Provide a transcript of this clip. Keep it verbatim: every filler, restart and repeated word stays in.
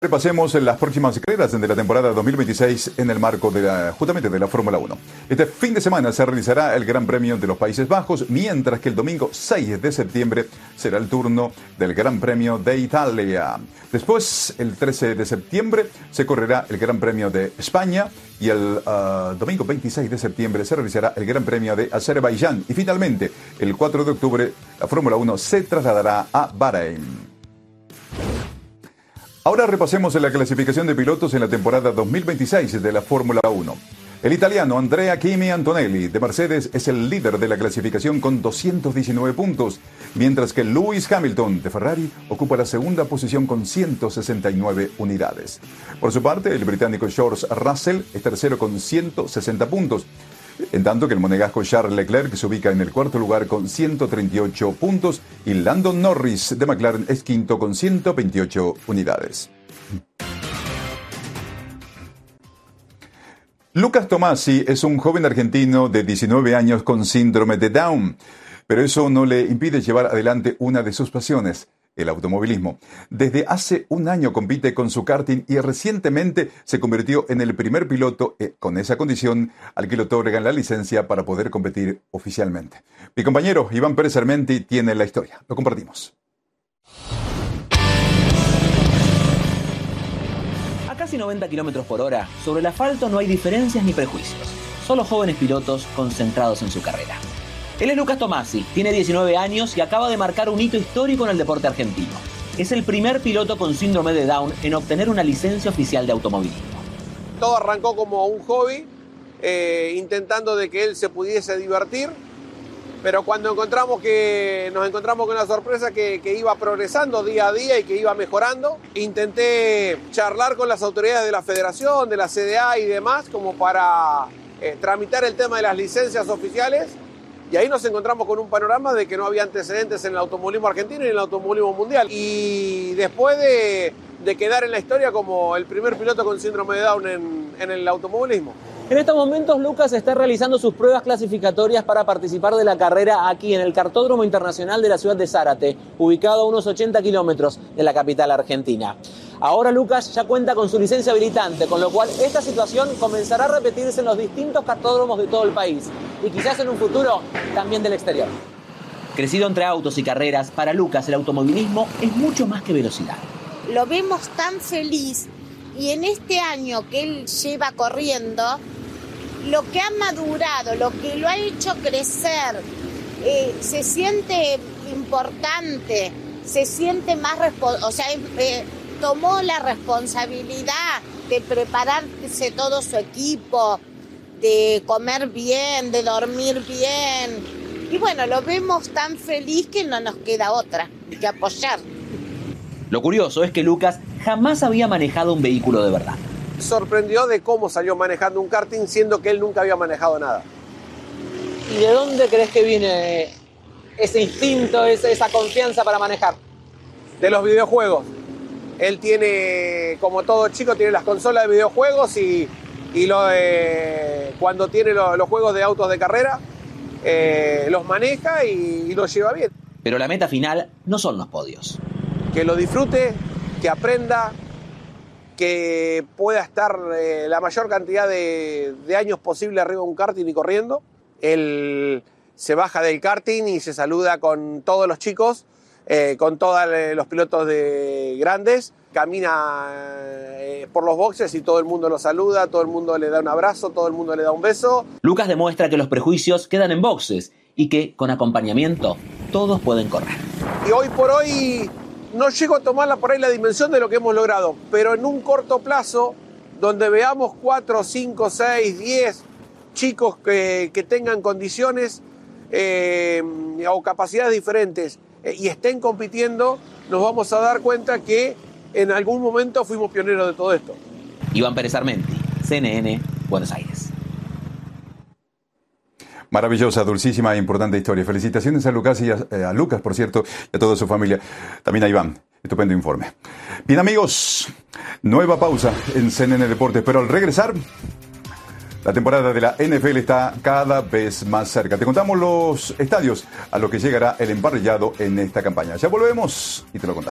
Repasemos las próximas carreras de la temporada dos mil veintiséis en el marco de la, justamente de la Fórmula uno. Este fin de semana se realizará el Gran Premio de los Países Bajos, mientras que el domingo seis de septiembre será el turno del Gran Premio de Italia. Después, el trece de septiembre, se correrá el Gran Premio de España y el uh, domingo veintiséis de septiembre se realizará el Gran Premio de Azerbaiyán. Y finalmente, el cuatro de octubre, la Fórmula uno se trasladará a Bahrein. Ahora repasemos la clasificación de pilotos en la temporada dos mil veintiséis de la Fórmula uno. El italiano Andrea Kimi Antonelli de Mercedes es el líder de la clasificación con doscientos diecinueve puntos, mientras que Lewis Hamilton de Ferrari ocupa la segunda posición con ciento sesenta y nueve unidades. Por su parte, el británico George Russell es tercero con ciento sesenta puntos, en tanto que el monegasco Charles Leclerc se ubica en el cuarto lugar con ciento treinta y ocho puntos y Lando Norris de McLaren es quinto con ciento veintiocho unidades. Lucas Tomasi es un joven argentino de diecinueve años con síndrome de Down, pero eso no le impide llevar adelante una de sus pasiones, el automovilismo. Desde hace un año compite con su karting y recientemente se convirtió en el primer piloto eh, con esa condición al que le otorgan la licencia para poder competir oficialmente. Mi compañero Iván Pérez Armenti tiene la historia. Lo compartimos. A casi noventa kilómetros por hora, sobre el asfalto no hay diferencias ni prejuicios. Solo jóvenes pilotos concentrados en su carrera. Él es Lucas Tomasi, tiene diecinueve años y acaba de marcar un hito histórico en el deporte argentino. Es el primer piloto con síndrome de Down en obtener una licencia oficial de automovilismo. Todo arrancó como un hobby, eh, intentando de que él se pudiese divertir, pero cuando encontramos que, nos encontramos con una sorpresa que, que iba progresando día a día y que iba mejorando, intenté charlar con las autoridades de la federación, de la C D A y demás, como para eh, tramitar el tema de las licencias oficiales. Y ahí nos encontramos con un panorama de que no había antecedentes en el automovilismo argentino y en el automovilismo mundial. Y después de, de quedar en la historia como el primer piloto con síndrome de Down en, en el automovilismo. En estos momentos Lucas está realizando sus pruebas clasificatorias para participar de la carrera aquí en el Kartódromo Internacional de la ciudad de Zárate, ubicado a unos ochenta kilómetros de la capital argentina. Ahora Lucas ya cuenta con su licencia habilitante, con lo cual esta situación comenzará a repetirse en los distintos kartódromos de todo el país y quizás en un futuro también del exterior. Crecido entre autos y carreras, para Lucas el automovilismo es mucho más que velocidad. Lo vemos tan feliz y en este año que él lleva corriendo, lo que ha madurado, lo que lo ha hecho crecer, eh, se siente importante, se siente más responsable, o sea, eh, tomó la responsabilidad de prepararse todo su equipo, de comer bien, de dormir bien. Y bueno, lo vemos tan feliz que no nos queda otra que apoyar. Lo curioso es que Lucas jamás había manejado un vehículo de verdad. Sorprendió de cómo salió manejando un karting siendo que él nunca había manejado nada. ¿Y de dónde crees que viene ese instinto, esa confianza para manejar? De los videojuegos. Él tiene, como todo chico, tiene las consolas de videojuegos y, y lo, eh, cuando tiene lo, los juegos de autos de carrera, eh, los maneja y, y los lleva bien. Pero la meta final no son los podios. Que lo disfrute, que aprenda, que pueda estar eh, la mayor cantidad de, de años posible arriba de un karting y corriendo. Él se baja del karting y se saluda con todos los chicos, eh, con todos los pilotos de grandes. Camina eh, por los boxes y todo el mundo lo saluda, todo el mundo le da un abrazo, todo el mundo le da un beso. Lucas demuestra que los prejuicios quedan en boxes y que, con acompañamiento, todos pueden correr. Y hoy por hoy no llego a tomarla por ahí la dimensión de lo que hemos logrado, pero en un corto plazo, donde veamos cuatro, cinco, seis, diez chicos que, que tengan condiciones eh, o capacidades diferentes eh, y estén compitiendo, nos vamos a dar cuenta que en algún momento fuimos pioneros de todo esto. Iván Pérez Armenti, C N N, Buenos Aires. Maravillosa, dulcísima e importante historia. Felicitaciones a Lucas, y a, eh, a Lucas, por cierto, y a toda su familia. También a Iván. Estupendo informe. Bien, amigos, nueva pausa en C N N Deportes, pero al regresar, la temporada de la N F L está cada vez más cerca. Te contamos los estadios a los que llegará el emparrillado en esta campaña. Ya volvemos y te lo contamos.